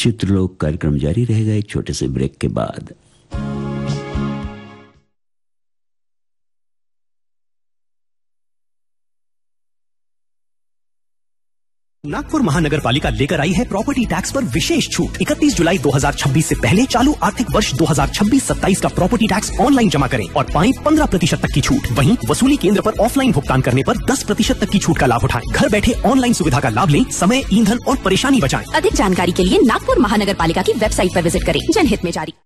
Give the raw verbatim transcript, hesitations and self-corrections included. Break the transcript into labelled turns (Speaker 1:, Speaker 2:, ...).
Speaker 1: चित्रलोक कार्यक्रम जारी रहेगा एक छोटे से ब्रेक के बाद।
Speaker 2: नागपुर महानगर पालिका लेकर आई है प्रॉपर्टी टैक्स पर विशेष छूट। इकतीस जुलाई दो हज़ार छब्बीस से पहले चालू आर्थिक वर्ष दो हज़ार छब्बीस सत्ताईस का प्रॉपर्टी टैक्स ऑनलाइन जमा करें और पाएं पंद्रह प्रतिशत तक की छूट। वहीं वसूली केंद्र पर ऑफलाइन भुगतान करने पर दस प्रतिशत तक की छूट का लाभ उठाएं। घर बैठे ऑनलाइन सुविधा का लाभ लें, समय, ईंधन और परेशानी बचाएं।
Speaker 3: अधिक जानकारी के लिए नागपुर महानगर पालिका की वेबसाइट पर विजिट करें। जनहित में जारी।